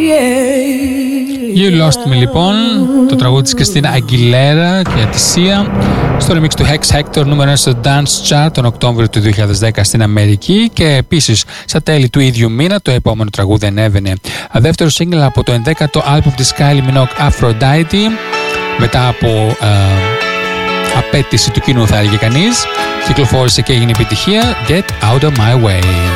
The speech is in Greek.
You Lost Me λοιπόν, το τραγούδι της Κριστίνα Αγγιλέρα και τη Sia στο remix του Hex Hector, νούμερο 1 στο Dance Chart τον Οκτώβριο του 2010 στην Αμερική, και επίσης στα τέλη του ίδιου μήνα το επόμενο τραγούδι ανέβαινε δεύτερο single από το 11ο άλμπουμ της Kylie Minogue, Aphrodite, μετά από απέτηση του κοινού θα έλεγε κανείς. Κυκλοφόρησε και έγινε επιτυχία, Get Out of My Way.